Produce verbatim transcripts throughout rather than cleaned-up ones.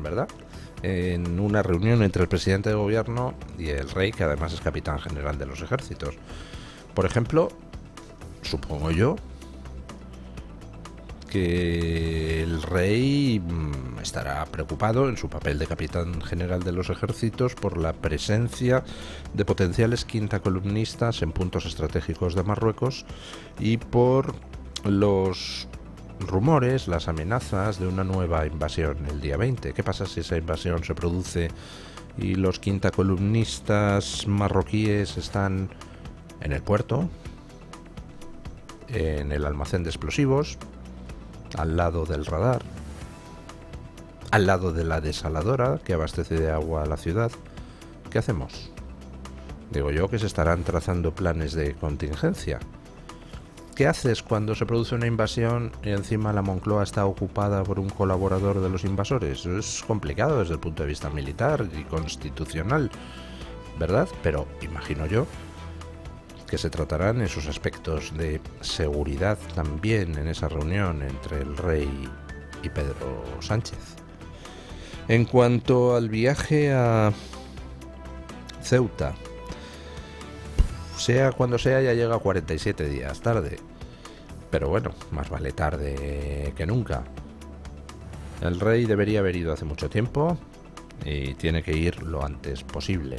¿verdad? En una reunión entre el presidente de gobierno y el rey, que además es capitán general de los ejércitos. Por ejemplo, supongo yo que el rey estará preocupado en su papel de capitán general de los ejércitos por la presencia de potenciales quintacolumnistas en puntos estratégicos de Marruecos y por los rumores, las amenazas de una nueva invasión el día veinte. ¿Qué pasa si esa invasión se produce y los quintacolumnistas marroquíes están en el puerto, en el almacén de explosivos, al lado del radar, al lado de la desaladora que abastece de agua a la ciudad? ¿Qué hacemos? Digo yo que se estarán trazando planes de contingencia. ¿Qué haces cuando se produce una invasión y encima la Moncloa está ocupada por un colaborador de los invasores? Es complicado desde el punto de vista militar y constitucional, ¿verdad? Pero imagino yo que se tratarán esos aspectos de seguridad también en esa reunión entre el rey y Pedro Sánchez. En cuanto al viaje a Ceuta, sea cuando sea, ya llega cuarenta y siete días tarde. Pero bueno, más vale tarde que nunca. El rey debería haber ido hace mucho tiempo y tiene que ir lo antes posible.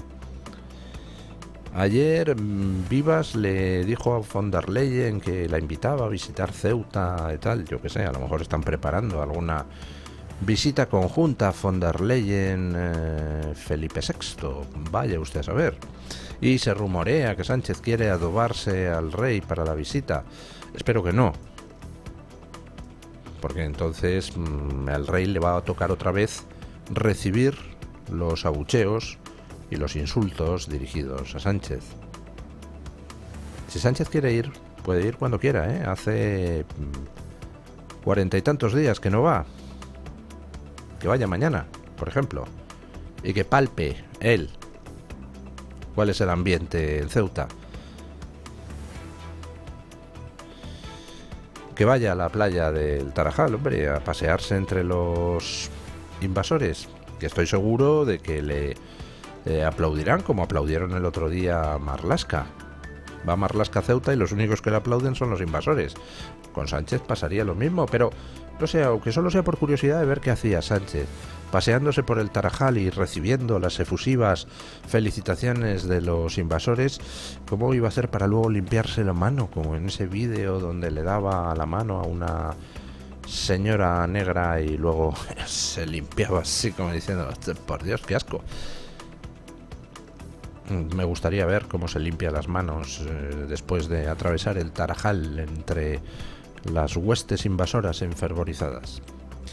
Ayer Vivas le dijo a von der Leyen que la invitaba a visitar Ceuta y tal, yo que sé, a lo mejor están preparando alguna visita conjunta von der Leyen, eh, Felipe sexto, vaya usted a saber. Y se rumorea que Sánchez quiere adobarse al rey para la visita. Espero que no, porque entonces mmm, al rey le va a tocar otra vez recibir los abucheos y los insultos dirigidos a Sánchez. Si Sánchez quiere ir, puede ir cuando quiera, ¿eh? Hace cuarenta y tantos días que no va. Que vaya mañana, por ejemplo, y que palpe él cuál es el ambiente en Ceuta. Que vaya a la playa del Tarajal, hombre, a pasearse entre los invasores, que estoy seguro de que le eh, aplaudirán como aplaudieron el otro día a Marlaska. Va a Marlaska a Ceuta y los únicos que le aplauden son los invasores. Con Sánchez pasaría lo mismo, pero no sé, aunque solo sea por curiosidad de ver qué hacía Sánchez, paseándose por el Tarajal y recibiendo las efusivas felicitaciones de los invasores, ¿cómo iba a hacer para luego limpiarse la mano? Como en ese vídeo donde le daba la mano a una señora negra y luego se limpiaba así como diciendo, por Dios, qué asco. Me gustaría ver cómo se limpia las manos eh, después de atravesar el Tarajal entre las huestes invasoras enfervorizadas.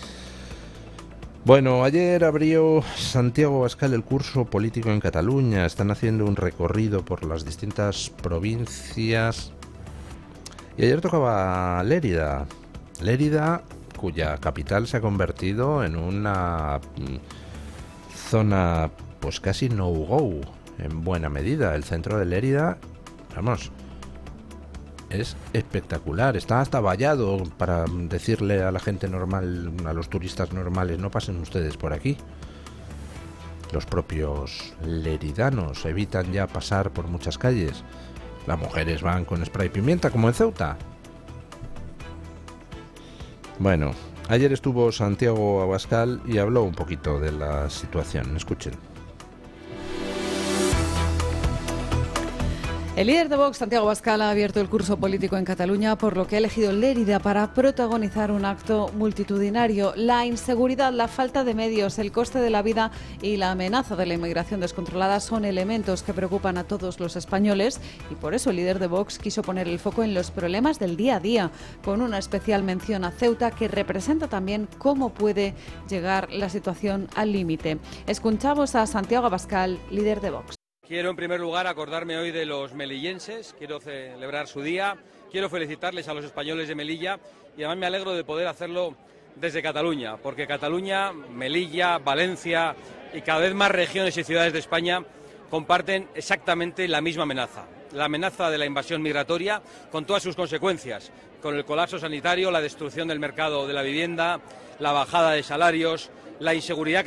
Bueno, ayer abrió Santiago Abascal el curso político en Cataluña. Están haciendo un recorrido por las distintas provincias. Y ayer tocaba Lérida. Lérida, cuya capital se ha convertido en una zona pues casi no-go, en buena medida. El centro de Lérida, vamos, es espectacular, está hasta vallado para decirle a la gente normal, a los turistas normales, no pasen ustedes por aquí. Los propios leridanos evitan ya pasar por muchas calles. Las mujeres van con spray y pimienta como en Ceuta. Bueno, ayer estuvo Santiago Abascal y habló un poquito de la situación. Escuchen. El líder de Vox, Santiago Abascal, ha abierto el curso político en Cataluña, por lo que ha elegido Lérida para protagonizar un acto multitudinario. La inseguridad, la falta de medios, el coste de la vida y la amenaza de la inmigración descontrolada son elementos que preocupan a todos los españoles y por eso el líder de Vox quiso poner el foco en los problemas del día a día, con una especial mención a Ceuta, que representa también cómo puede llegar la situación al límite. Escuchamos a Santiago Abascal, líder de Vox. Quiero en primer lugar acordarme hoy de los melillenses, quiero celebrar su día, quiero felicitarles a los españoles de Melilla y además me alegro de poder hacerlo desde Cataluña, porque Cataluña, Melilla, Valencia y cada vez más regiones y ciudades de España comparten exactamente la misma amenaza, la amenaza de la invasión migratoria con todas sus consecuencias, con el colapso sanitario, la destrucción del mercado de la vivienda, la bajada de salarios, la inseguridad que